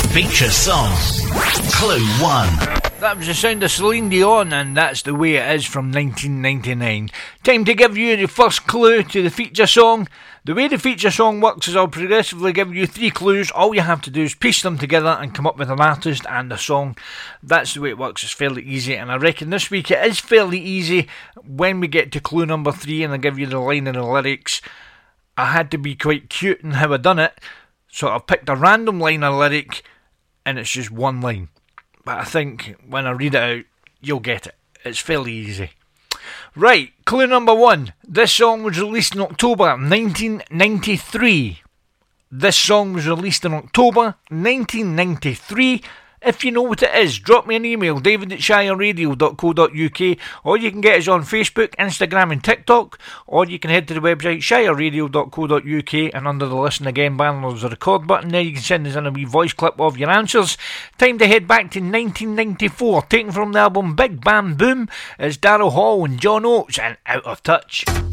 Feature song. Clue 1. That was the sound of Celine Dion, and That's the Way It Is from 1999. Time to give you the first clue to the feature song. The way the feature song works is I'll progressively give you 3 clues. All you have to do is piece them together and come up with an artist and a song. That's the way it works. It's fairly easy, and I reckon this week it is fairly easy. When we get to clue number 3 and I give you the line and the lyrics, I had to be quite cute in how I done it. So I've picked a random line or lyric, and it's just one line. But I think when I read it out, you'll get it. It's fairly easy. Right, clue number 1. This song was released in October 1993. This song was released in October 1993. If you know what it is, drop me an email, david@shireradio.co.uk, or you can get us on Facebook, Instagram and TikTok, or you can head to the website shireradio.co.uk, and under the Listen Again banner there's a record button there. You can send us in a wee voice clip of your answers. Time to head back to 1994, taken from the album Big Bam Boom. It's Daryl Hall and John Oates and Out of Touch.